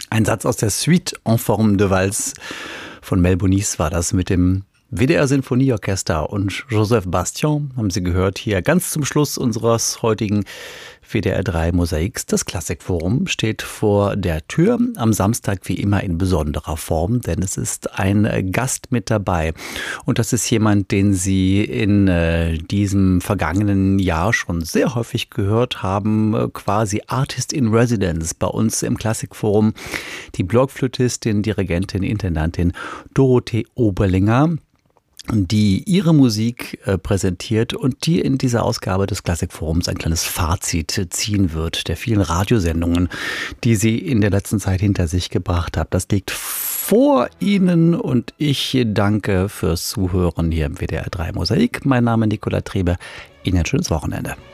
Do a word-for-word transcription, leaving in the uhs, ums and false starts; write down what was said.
Ein Satz aus der Suite en forme de Valse von Mel Bonis war das mit dem W D R-Sinfonieorchester und Joseph Bastian, haben Sie gehört, hier ganz zum Schluss unseres heutigen W D R drei Mosaiks. Das Klassikforum steht vor der Tür, am Samstag wie immer in besonderer Form, denn es ist ein Gast mit dabei. Und das ist jemand, den Sie in äh, diesem vergangenen Jahr schon sehr häufig gehört haben, quasi Artist in Residence bei uns im Klassikforum, die Blockflötistin, Dirigentin, Intendantin Dorothee Oberlinger, die ihre Musik äh, präsentiert und die in dieser Ausgabe des Klassikforums ein kleines Fazit ziehen wird der vielen Radiosendungen, die sie in der letzten Zeit hinter sich gebracht hat. Das liegt vor Ihnen und ich danke fürs Zuhören hier im W D R drei Mosaik. Mein Name ist Nicola Trebe. Ihnen ein schönes Wochenende.